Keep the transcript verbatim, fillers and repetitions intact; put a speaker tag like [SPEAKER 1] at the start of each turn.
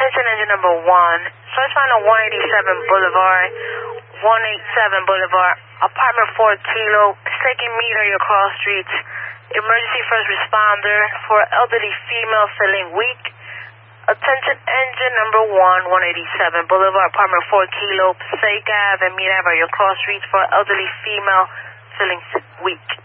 [SPEAKER 1] Attention engine number one. Search line on one eighty-seven Boulevard, one eighty-seven Boulevard, apartment four Kilo, second meter, your cross streets. Emergency first responder for elderly female feeling weak. Attention engine number one, one eighty-seven Boulevard, apartment four Kilo, Passaic Ave and Mead Ave, your cross streets for elderly female feeling weak.